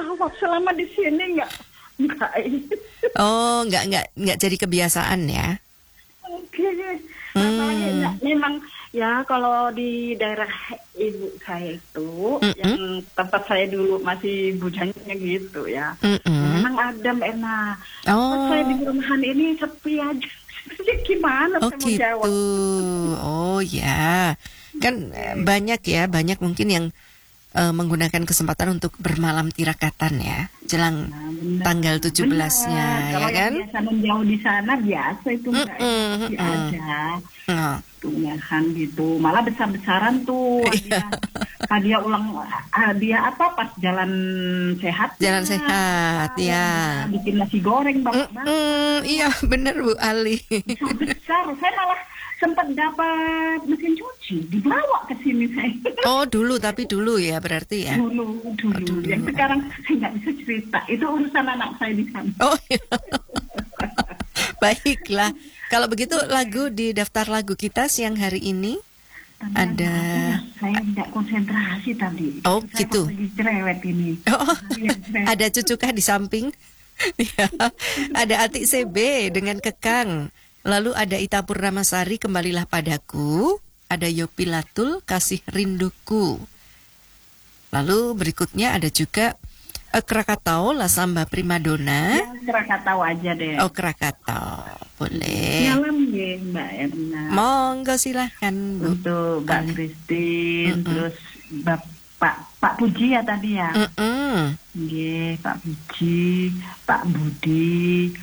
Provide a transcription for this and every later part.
melawak selama di sini nggak ini. Oh, nggak jadi kebiasaan ya? Oke, masalahnya memang ya kalau di daerah ibu saya itu, yang tempat saya dulu masih bujangnya gitu ya, memang adem enak. Pas saya di perumahan ini sepi aja. Gimana Oh saya mau gitu. jawab? Oh ya, kan banyak mungkin yang menggunakan kesempatan untuk bermalam tirakatan ya, jelang tanggal 17-nya, ya Kalau kan? yang biasa menjauh di sana biasa itu nggak enak aja. Tunyahan gitu, malah besar-besaran tuh hadiah pas jalan sehat. Jalan sehat, ya. Bikin nasi goreng banget. Iya benar Bu Ali. Besar, saya malah sempat dapat mesin cuci, dibawa ke sini saya. Oh tapi dulu ya berarti ya. Dulu. Yang sekarang saya nggak bisa cerita, itu urusan anak saya di sana. Oh iya. Baiklah, kalau begitu lagu di daftar lagu kita siang hari ini ada. Saya tidak konsentrasi tadi. Oh saya gitu. Lagi cerewet ini. Oh, ada cucukah di samping? Ya, ada Atik CB dengan Kekang. Lalu ada Ita Purnamasari, Kembalilah Padaku. Ada Yopi Latul, Kasih Rinduku. Lalu berikutnya ada juga Krakatau, La Samba Primadona. Ya, Krakatau aja deh. Oh, Krakatau. Boleh. Nyalam ya, Mbak Erna. Monggo silahkan Bu. Untuk Mbak Christine, terus Pak Puji ya tadi ya. Nggih, Pak Puji, Pak Budi,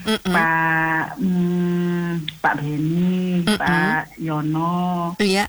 Pak Beni, Pak Yono. Iya.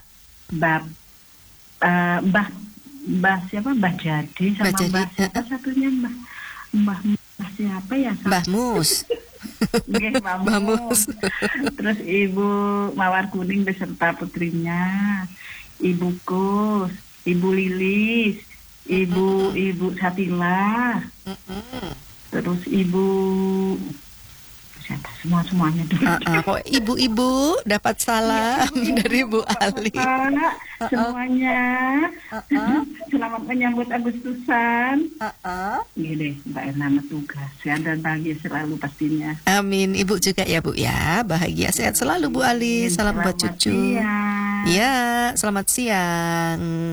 Mbah siapa? Mbah Jadi sama Mbah siapa satunya Mbah siapa ya? Mbah Mus. Nggih, Mbah Mus. Terus Ibu Mawar Kuning beserta putrinya, Ibu Kus, Ibu Lilis, Ibu Satila, terus Ibu siapa semuanya dulu. Kok ibu-ibu dapat salam dari Bu Ali. Semuanya selamat menyambut Agustusan. Gini Mbak Erna tugas sehat dan bahagia selalu pastinya. Amin. Ibu juga ya Bu ya, bahagia sehat selalu Bu Ali. Salam buat cucu. Siang. Ya, selamat siang.